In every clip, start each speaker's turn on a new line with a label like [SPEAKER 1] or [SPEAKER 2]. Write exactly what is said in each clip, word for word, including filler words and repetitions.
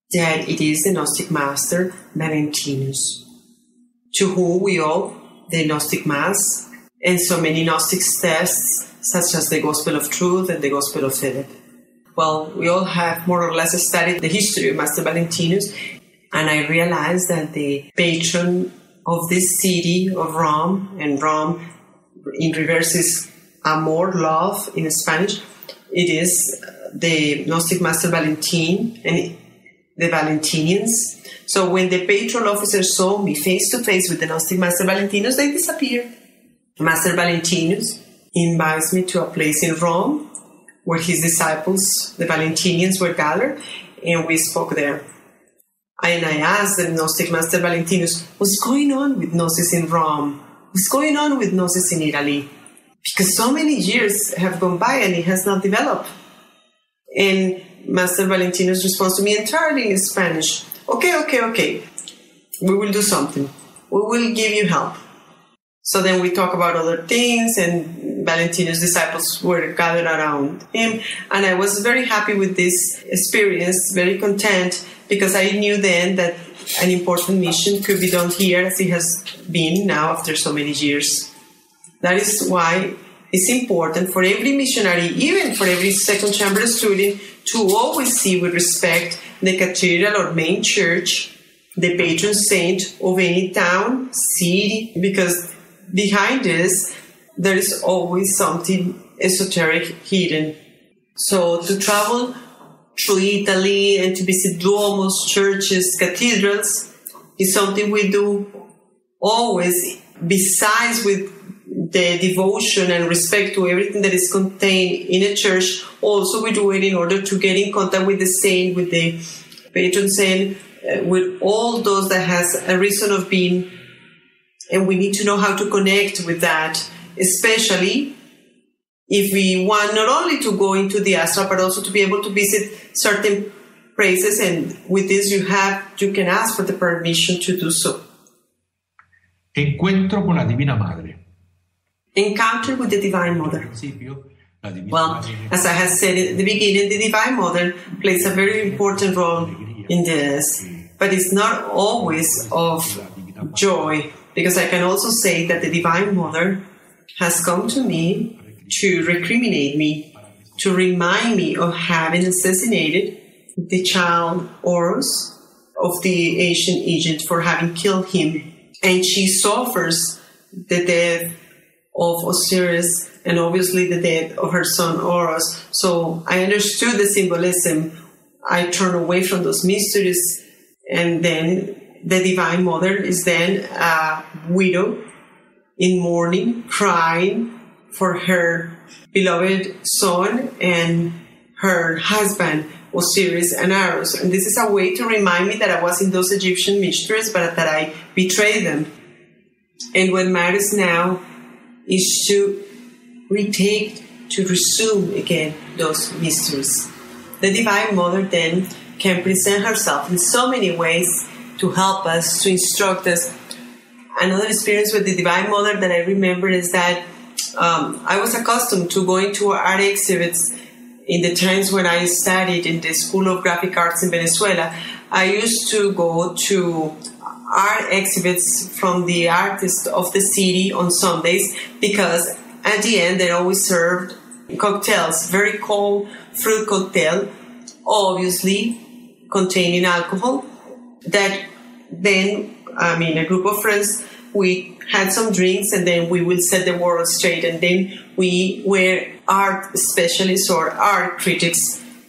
[SPEAKER 1] that it is the Gnostic master Valentinus, to whom we owe the Gnostic Mass and so many Gnostic texts, such as the Gospel of Truth and the Gospel of Philip. Well, we all have more or less studied the history of Master Valentinus, and I realized that the patron of this city of Rome, and Rome in reverse is amor, love in Spanish, it is the Gnostic Master Valentin and the Valentinians. So when the patron officers saw me face to face with the Gnostic Master Valentinus, they disappeared. Master Valentinus invites me to a place in Rome where his disciples, the Valentinians, were gathered, and we spoke there. And I asked the Gnostic Master Valentinus, what's going on with Gnosis in Rome? What's going on with Gnosis in Italy? Because so many years have gone by and it has not developed. And Master Valentinus responds to me entirely in Spanish. Okay, okay, okay. We will do something. We will give you help. So then we talk about other things, and Valentinus' disciples were gathered around him. And I was very happy with this experience, very content, because I knew then that an important mission could be done here as it has been now after so many years. That is why it's important for every missionary, even for every second chamber student, to always see with respect the cathedral or main church, the patron saint of any town, city, because behind this, there is always something esoteric hidden. So to travel through Italy and to visit duomos, churches, cathedrals is something we do always, besides with the devotion and respect to everything that is contained in a church. Also we do it in order to get in contact with the saint, with the patron saint, uh, with all those that has a reason of being. And we need to know how to connect with that, especially if we want not only to go into the astral, but also to be able to visit certain places. And with this, you have you can ask for the permission to do so.
[SPEAKER 2] Encuentro con la Divina Madre.
[SPEAKER 1] Encounter with the Divine Mother. Well, as I have said at the beginning, the Divine Mother plays a very important role in this, but it's not always of joy. Because I can also say that the Divine Mother has come to me to recriminate me, to remind me of having assassinated the child Horus of the ancient Egypt, for having killed him. And she suffers the death of Osiris and obviously the death of her son Horus. So I understood the symbolism. I turned away from those mysteries, and then the Divine Mother is then a widow in mourning, crying for her beloved son and her husband, Osiris and Horus. And this is a way to remind me that I was in those Egyptian mysteries, but that I betrayed them. And what matters now is to retake, to resume again those mysteries. The Divine Mother then can present herself in so many ways to help us, to instruct us. Another experience with the Divine Mother that I remember is that um, I was accustomed to going to art exhibits in the times when I studied in the School of Graphic Arts in Venezuela. I used to go to art exhibits from the artists of the city on Sundays, because at the end they always served cocktails, very cold fruit cocktail, obviously containing alcohol. That then, I mean, a group of friends, we had some drinks, and then we will set the world straight, and then we were art specialists or art critics.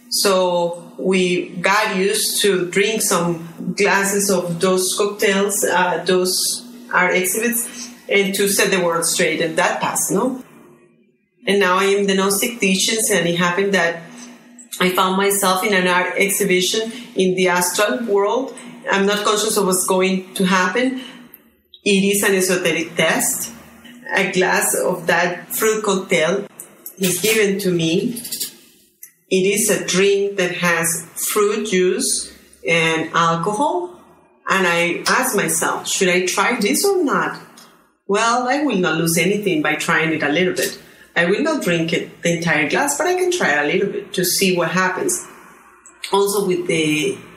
[SPEAKER 1] So we got used to drink some glasses of those cocktails, uh, those art exhibits, and to set the world straight, and that passed, no? And now I am the Gnostic teachings, and it happened that I found myself in an art exhibition in the astral world. I'm not conscious of what's going to happen. It is an esoteric test. A glass of that fruit cocktail is given to me. It is a drink that has fruit juice and alcohol. And I ask myself, should I try this or not? Well, I will not lose anything by trying it a little bit. I will not drink it, the entire glass, but I can try a little bit to see what happens. Also with the